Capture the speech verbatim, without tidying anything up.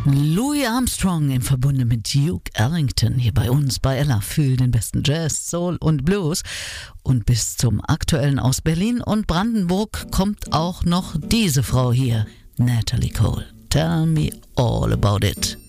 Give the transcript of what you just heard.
Louis Armstrong im Verbunde mit Duke Ellington hier bei uns bei Ella für den besten Jazz, Soul und Blues. Und bis zum Aktuellen aus Berlin und Brandenburg kommt auch noch diese Frau hier, Natalie Cole. Tell me all about it.